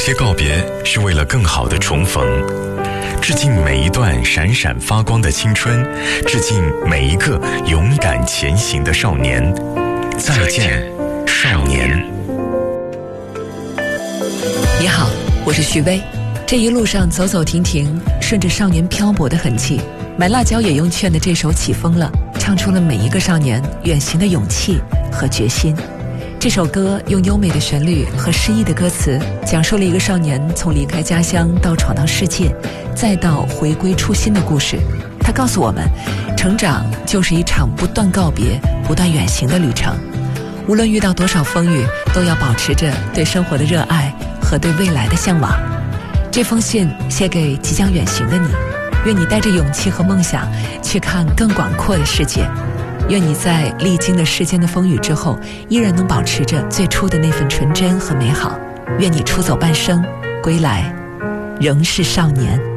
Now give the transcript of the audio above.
些告别是为了更好的重逢，致敬每一段闪闪发光的青春，致敬每一个勇敢前行的少年。再见，少年。 你好，我是徐薇。这一路上走走停停，顺着少年漂泊的痕迹，买辣椒也用券的这首《起风了》，唱出了每一个少年远行的勇气和决心。这首歌用优美的旋律和诗意的歌词，讲述了一个少年从离开家乡到闯荡世界，再到回归初心的故事。他告诉我们，成长就是一场不断告别、不断远行的旅程。无论遇到多少风雨，都要保持着对生活的热爱和对未来的向往。这封信写给即将远行的你，愿你带着勇气和梦想去看更广阔的世界。愿你在历经了世间的风雨之后，依然能保持着最初的那份纯真和美好。愿你出走半生，归来仍是少年。